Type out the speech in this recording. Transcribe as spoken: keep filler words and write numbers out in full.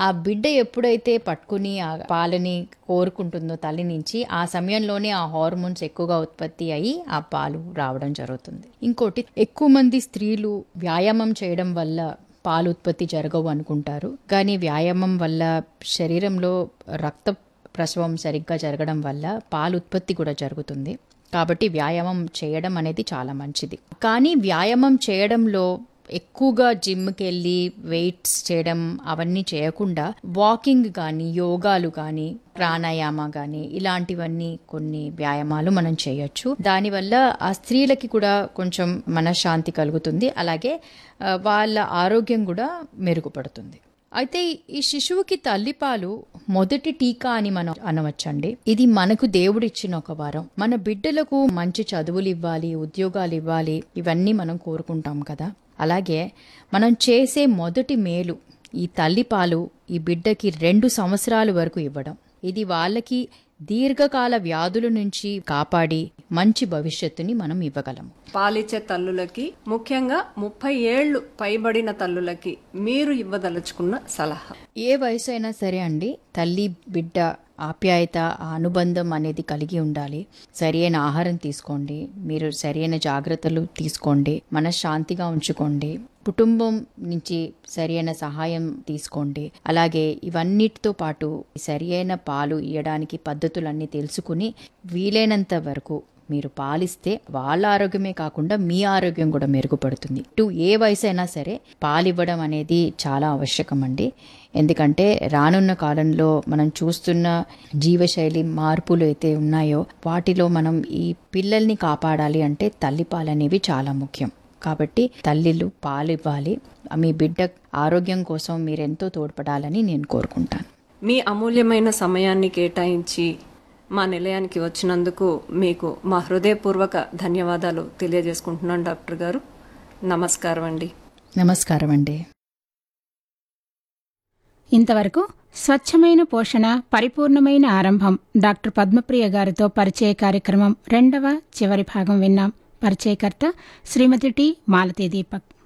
ఆ బిడ్డ ఎప్పుడైతే పట్టుకుని ఆ పాలని కోరుకుంటుందో తల్లి నుంచి, ఆ సమయంలోనే ఆ హార్మోన్స్ ఎక్కువగా ఉత్పత్తి అయ్యి ఆ పాలు రావడం జరుగుతుంది. ఇంకోటి, ఎక్కువ మంది స్త్రీలు వ్యాయామం చేయడం వల్ల పాలు ఉత్పత్తి జరగవు అనుకుంటారు. కానీ వ్యాయామం వల్ల శరీరంలో రక్త ప్రసవం సరిగ్గా జరగడం వల్ల పాలు ఉత్పత్తి కూడా జరుగుతుంది. కాబట్టి వ్యాయామం చేయడం అనేది చాలా మంచిది. కానీ వ్యాయామం చేయడంలో ఎక్కువగా జిమ్కి వెళ్ళి వెయిట్స్ చేయడం అవన్నీ చేయకుండా వాకింగ్ కానీ, యోగాలు కానీ, ప్రాణాయామ కానీ ఇలాంటివన్నీ కొన్ని వ్యాయామాలు మనం చేయొచ్చు. దానివల్ల ఆ స్త్రీలకి కూడా కొంచెం మనశ్శాంతి కలుగుతుంది. అలాగే వాళ్ళ ఆరోగ్యం కూడా మెరుగుపడుతుంది. అయితే ఈ శిశువుకి తల్లిపాలు మొదటి టీకా అని మనం అనవచ్చండి. ఇది మనకు దేవుడిచ్చిన ఒక వరం. మన బిడ్డలకు మంచి చదువులు ఇవ్వాలి, ఉద్యోగాలు ఇవ్వాలి, ఇవన్నీ మనం కోరుకుంటాం కదా. అలాగే మనం చేసే మొదటి మేలు ఈ తల్లిపాలు ఈ బిడ్డకి రెండు సంవత్సరాల వరకు ఇవ్వడం. ఇది వాళ్ళకి దీర్ఘకాల వ్యాధుల నుంచి కాపాడి మంచి భవిష్యత్తుని మనం ఇవ్వగలము. పాలిచ్చే తల్లులకి, ముఖ్యంగా ముప్పై ఏళ్లు పైబడిన తల్లులకి మీరు ఇవ్వదలుచుకున్న సలహా? ఏ వయసు అయినా సరే అండి, తల్లి బిడ్డ ఆప్యాయత, ఆ అనుబంధం అనేది కలిగి ఉండాలి. సరైన ఆహారం తీసుకోండి, మీరు సరైన జాగ్రత్తలు తీసుకోండి, మనశ్శాంతిగా ఉంచుకోండి, కుటుంబం నుంచి సరైన సహాయం తీసుకోండి. అలాగే ఇవన్నిటితో పాటు సరైన పాలు ఇవ్వడానికి పద్ధతులన్నీ తెలుసుకుని వీలైనంత వరకు మీరు పాలిస్తే వాళ్ళ ఆరోగ్యమే కాకుండా మీ ఆరోగ్యం కూడా మెరుగుపడుతుంది. టు ఏ వయసు అయినా సరే పాలివ్వడం అనేది చాలా అవశ్యకం అండి. ఎందుకంటే రానున్న కాలంలో మనం చూస్తున్న జీవశైలి మార్పులు అయితే ఉన్నాయో వాటిలో మనం ఈ పిల్లల్ని కాపాడాలి అంటే తల్లిపాలు అనేవి చాలా ముఖ్యం. కాబట్టి తల్లిలు పాలు ఇవ్వాలి. మీ బిడ్డ ఆరోగ్యం కోసం మీరెంతో తోడ్పడాలని నేను కోరుకుంటాను. మీ అమూల్యమైన సమయాన్ని కేటాయించి మా నిలయానికి వచ్చినందుకు మీకు మా హృదయపూర్వక ధన్యవాదాలు తెలియజేసుకుంటున్నాను డాక్టర్ గారు. నమస్కారం అండి. నమస్కారం అండి. ఇంతవరకు స్వచ్ఛమైన పోషణ, పరిపూర్ణమైన ఆరంభం డాక్టర్ పద్మప్రియ గారితో పరిచయ కార్యక్రమం రెండవ చివరి భాగం విన్నాం. పరిచయకర్త శ్రీమతి టి మాలతీ దీపక్.